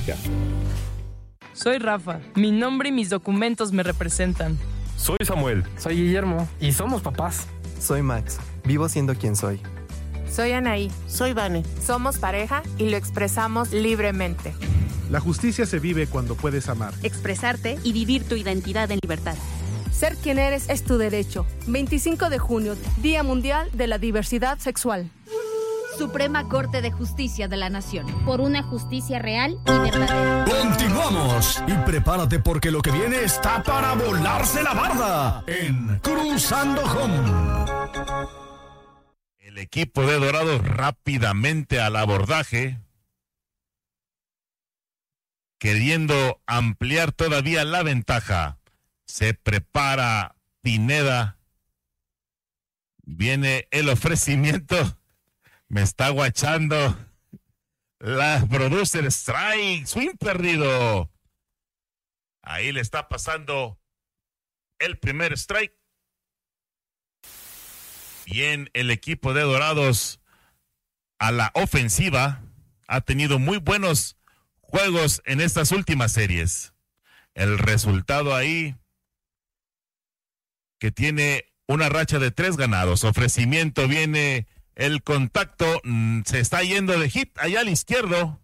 República. Soy Rafa. Mi nombre y mis documentos me representan. Soy Samuel. Soy Guillermo. Y somos papás. Soy Max. Vivo siendo quien soy. Soy Anaí. Soy Vane. Somos pareja y lo expresamos libremente. La justicia se vive cuando puedes amar, expresarte y vivir tu identidad en libertad. Ser quien eres es tu derecho. 25 de junio, Día Mundial de la Diversidad Sexual. Suprema Corte de Justicia de la Nación. Por una justicia real y verdadera. Continuamos y prepárate porque lo que viene está para volarse la barda en Cruzando Home. El equipo de Dorados rápidamente al abordaje, queriendo ampliar todavía la ventaja. Se prepara Pineda. Viene el ofrecimiento. Me está guachando la producer strike. Swing perdido. Ahí le está pasando el primer strike. Bien, el equipo de Dorados a la ofensiva ha tenido muy buenos juegos en estas últimas series. El resultado ahí que tiene una racha de 3 ganados. Ofrecimiento, viene el contacto, se está yendo de hit allá al izquierdo.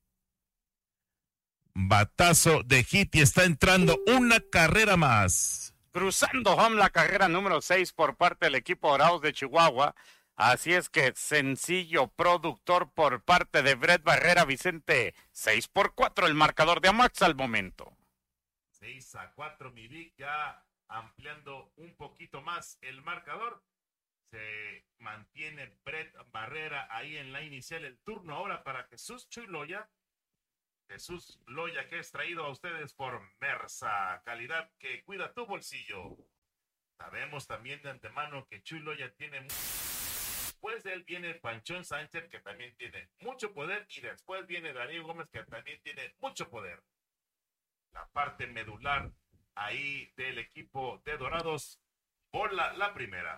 Batazo de hit y está entrando una carrera más. Cruzando home la carrera número 6 por parte del equipo Dorados de Chihuahua. Así es que sencillo productor por parte de Brett Barrera Vicente. 6-4 el marcador de Amax al momento. 6-4 mi Vic, ya ampliando un poquito más el marcador. Se mantiene Brett Barrera ahí en la inicial. El turno ahora para Jesús Chuy Loya. Jesús Loya, que es traído a ustedes por Mersa, calidad que cuida tu bolsillo. Sabemos también de antemano que Chuy Loya tiene... Después de él viene Panchón Sánchez, que también tiene mucho poder, y después viene Darío Gómez, que también tiene mucho poder. La parte medular ahí del equipo de Dorados, bola la primera.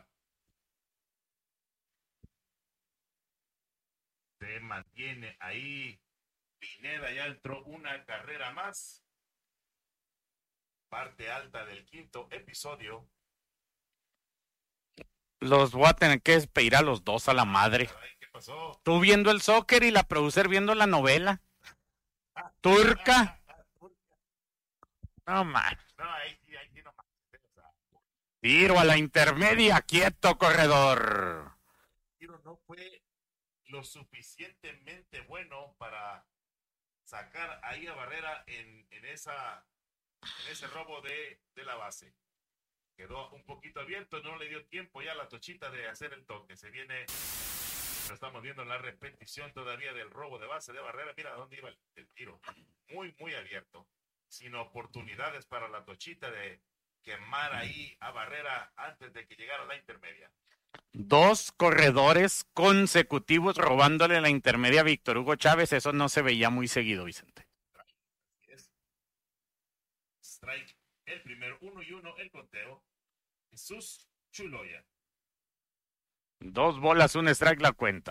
Se mantiene ahí Pineda, ya entró una carrera más. Parte alta del quinto episodio. Los voy a tener que despedir a los dos a la madre. ¿Qué pasó? Tú viendo el soccer y la producer viendo la novela. Turca. No más. No, ahí no más. Tiro a la intermedia, quieto, corredor. El tiro no fue lo suficientemente bueno para sacar ahí a Barrera en ese robo de la base. Quedó un poquito abierto, no le dio tiempo ya a la Tochita de hacer el toque. Se viene, pero estamos viendo la repetición todavía del robo de base de Barrera. Mira dónde iba el tiro. Muy, muy abierto. Sin oportunidades para la Tochita de quemar ahí a Barrera antes de que llegara la intermedia. 2 corredores consecutivos robándole la intermedia a Víctor Hugo Chávez. Eso no se veía muy seguido, Vicente. Strike, el primero, 1-1 el conteo. Jesús Chuloya. 2 bolas, 1 strike la cuenta.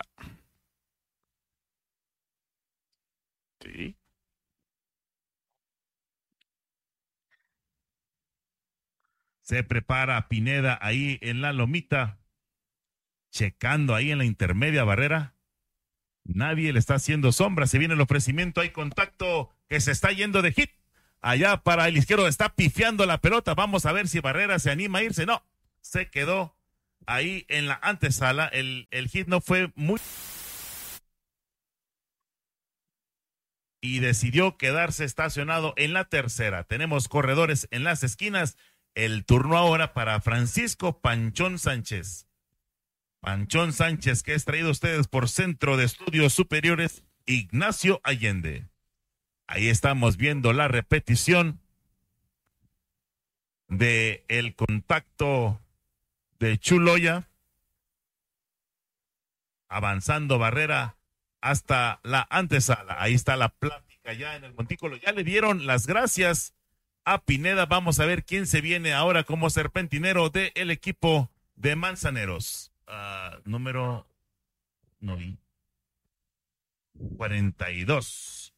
Sí. Se prepara Pineda ahí en la lomita. Checando ahí en la intermedia Barrera. Nadie le está haciendo sombra. Se viene el ofrecimiento. Hay contacto que se está yendo de hit. Allá para el izquierdo está pifiando la pelota. Vamos a ver si Barrera se anima a irse. No, se quedó ahí en la antesala. El hit no fue muy... Y decidió quedarse estacionado en la tercera. Tenemos corredores en las esquinas. El turno ahora para Francisco Panchón Sánchez. Panchón Sánchez, que es traído a ustedes por Centro de Estudios Superiores Ignacio Allende. Ahí estamos viendo la repetición de el contacto de Chuloya. Avanzando Barrera hasta la antesala. Ahí está la plática ya en el montículo. Ya le dieron las gracias a Pineda. Vamos a ver quién se viene ahora como serpentinero del equipo de Manzaneros. Número 42.